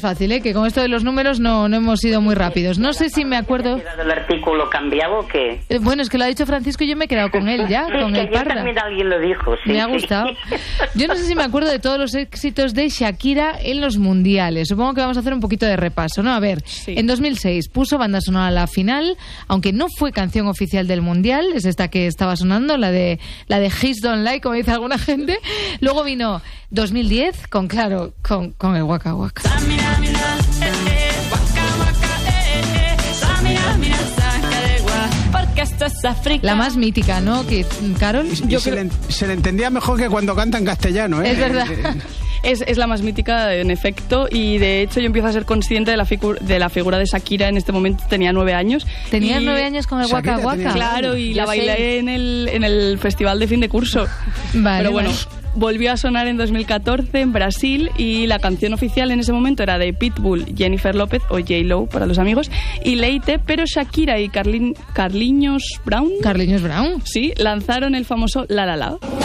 fácil, que con esto de los números no hemos sido muy rápidos. No sé si me acuerdo. ¿Ha quedado el artículo cambiado o qué? Bueno, es que lo ha dicho Francisco y yo me he quedado con él ya, Sí, con que el ayer Parra. también alguien lo dijo, sí. Me ha gustado. Yo no sé si me acuerdo de todos los éxitos de Shakira en los mundiales. Supongo que vamos a hacer un poquito de repaso, ¿no? A ver, en 2006 puso banda sonora a la final, aunque no fue canción oficial del mundial, es esta que estaba sonando, la de Hits Don't Lie, como dice alguna gente. Luego vino 2010 con el Waka Waka. La más mítica, ¿no? Carol. Se le entendía mejor que cuando canta en castellano, ¿eh? Es verdad. Es la más mítica, en efecto, y de hecho yo empiezo a ser consciente de la figura de Shakira en este momento. Tenía 9 años. ¿Tenías 9 años con el Waka Waka? Claro, y la bailé en el festival de fin de curso. Vale, pero bueno, volvió a sonar en 2014 en Brasil y la canción oficial en ese momento era de Pitbull, Jennifer López o J-Lo para los amigos y Leite, pero Shakira y Carlinhos Brown ¿Carlinhos Brown? Sí, lanzaron el famoso La La La.